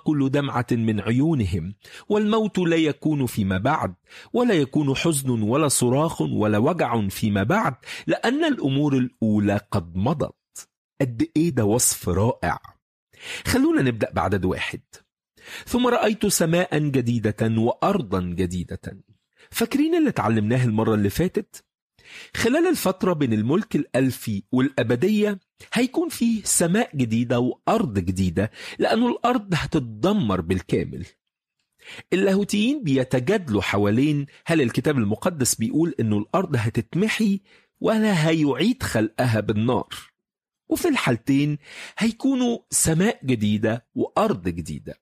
كل دمعة من عيونهم، والموت لا يكون فيما بعد، ولا يكون حزن ولا صراخ ولا وجع فيما بعد، لأن الأمور الأولى قد مضت. قد إيه ده وصف رائع. خلونا نبدأ بعدد 1. ثم رأيت سماء جديدة وأرضا جديدة. فاكرين اللي اتعلمناه المرة اللي فاتت؟ خلال الفترة بين الملك الألفي والأبدية هيكون فيه سماء جديدة وأرض جديدة، لأنه الأرض هتتدمر بالكامل. اللاهوتيين بيتجادلوا حوالين هل الكتاب المقدس بيقول إنه الأرض هتتمحي ولا هيعيد خلقها بالنار. وفي الحالتين هيكونوا سماء جديدة وأرض جديدة،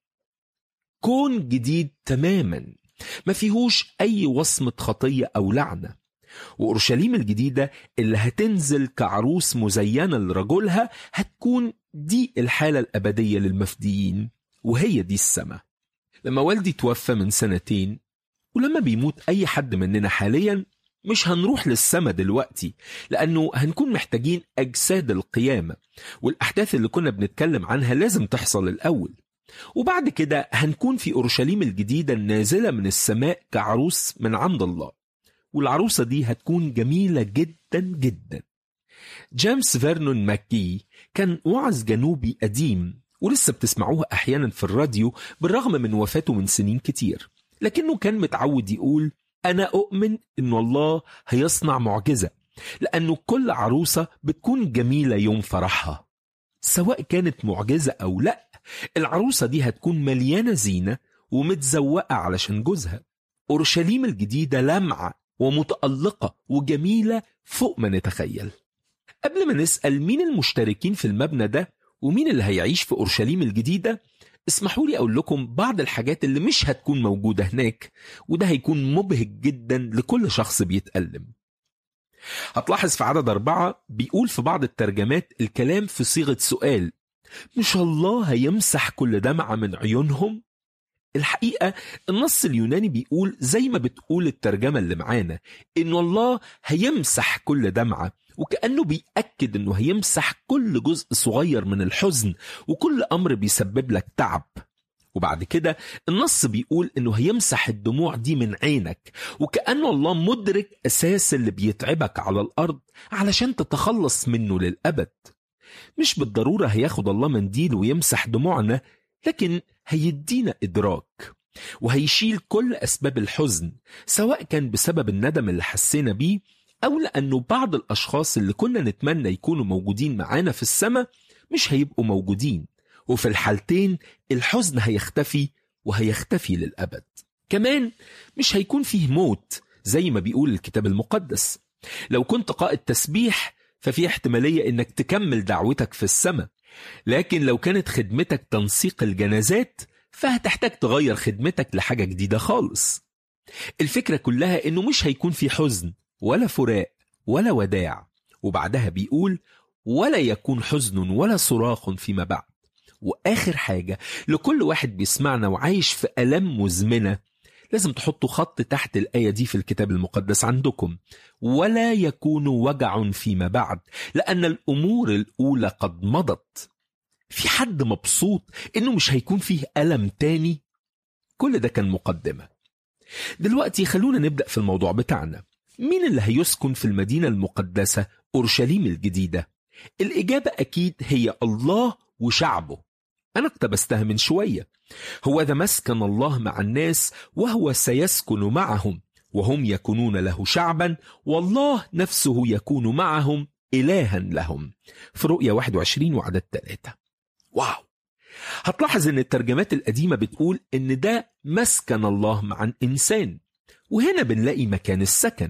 كون جديد تماما ما فيهوش أي وصمة خطية أو لعنة. وأورشليم الجديدة اللي هتنزل كعروس مزينة لرجلها هتكون دي الحالة الأبدية للمفديين، وهي دي السماء. لما والدي توفى من 2 ولما بيموت أي حد مننا حاليا مش هنروح للسماء دلوقتي، لأنه هنكون محتاجين أجساد القيامة، والأحداث اللي كنا بنتكلم عنها لازم تحصل الأول. وبعد كده هنكون في أورشليم الجديدة النازلة من السماء كعروس من عند الله، والعروسة دي هتكون جميلة جدا جدا. جيمس فيرنون ماكي كان وعظ جنوبي قديم ولسه بتسمعوه أحيانا في الراديو بالرغم من وفاته من سنين كتير، لكنه كان متعود يقول: أنا أؤمن إن الله هيصنع معجزة، لأنه كل عروسة بتكون جميلة يوم فرحها، سواء كانت معجزة أو لا. العروسة دي هتكون مليانة زينة ومتزوقة علشان جوزها. أورشليم الجديدة لمعة ومتألقة وجميلة فوق ما نتخيل. قبل ما نسأل مين المشتركين في المبنى ده ومين اللي هيعيش في أورشليم الجديدة، اسمحوا لي أقول لكم بعض الحاجات اللي مش هتكون موجودة هناك، وده هيكون مبهج جدا لكل شخص بيتألم. هتلاحظ في عدد 4 بيقول في بعض الترجمات الكلام في صيغة سؤال: مش الله هيمسح كل دمعة من عيونهم؟ الحقيقة النص اليوناني بيقول زي ما بتقول الترجمة اللي معانا، إنه الله هيمسح كل دمعة، وكأنه بيأكد إنه هيمسح كل جزء صغير من الحزن وكل أمر بيسبب لك تعب. وبعد كده النص بيقول إنه هيمسح الدموع دي من عينك، وكأنه الله مدرك أساس اللي بيتعبك على الأرض علشان تتخلص منه للأبد. مش بالضرورة هياخد الله منديل ويمسح دموعنا، لكن هيدينا إدراك وهيشيل كل أسباب الحزن، سواء كان بسبب الندم اللي حسينا بيه أو لأنه بعض الأشخاص اللي كنا نتمنى يكونوا موجودين معانا في السماء مش هيبقوا موجودين، وفي الحالتين الحزن هيختفي وهيختفي للأبد. كمان مش هيكون فيه موت زي ما بيقول الكتاب المقدس. لو كنت قائد تسبيح ففي احتمالية إنك تكمل دعوتك في السماء، لكن لو كانت خدمتك تنسيق الجنازات فهتحتاج تغير خدمتك لحاجة جديدة خالص. الفكرة كلها إنه مش هيكون في حزن ولا فراق ولا وداع. وبعدها بيقول: ولا يكون حزن ولا صراخ فيما بعد. وآخر حاجة لكل واحد بيسمعنا وعايش في ألم مزمنة، لازم تحطوا خط تحت الآية دي في الكتاب المقدس عندكم: ولا يكون وجع فيما بعد، لأن الأمور الأولى قد مضت. في حد مبسوط إنه مش هيكون فيه ألم تاني؟ كل ده كان مقدمة. دلوقتي خلونا نبدأ في الموضوع بتاعنا. مين اللي هيسكن في المدينة المقدسة أورشليم الجديدة؟ الإجابة أكيد هي الله وشعبه. أنا اقتبستها من شوية: هو ذا مسكن الله مع الناس وهو سيسكن معهم، وهم يكونون له شعبا، والله نفسه يكون معهم إلها لهم. في رؤيا 21 وعدد 3. واو! هتلاحظ ان الترجمات القديمة بتقول ان ده مسكن الله مع الإنسان، وهنا بنلاقي مكان السكن.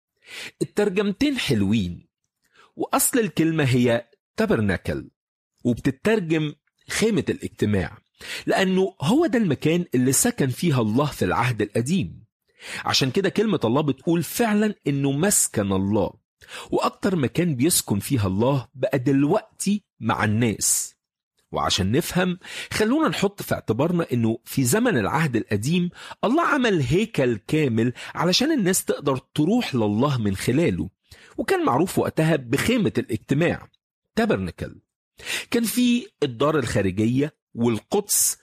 الترجمتين حلوين، وأصل الكلمة هي تابرناكل، وبتترجم خيمة الاجتماع، لأنه هو ده المكان اللي سكن فيها الله في العهد القديم. عشان كده كلمة الله بتقول فعلا إنه مسكن الله، وأكتر مكان بيسكن فيها الله بقى دلوقتي مع الناس. وعشان نفهم خلونا نحط في اعتبارنا إنه في زمن العهد القديم الله عمل هيكل كامل علشان الناس تقدر تروح لله من خلاله، وكان معروف وقتها بخيمة الاجتماع تابرنكل. كان في الدار الخارجية والقدس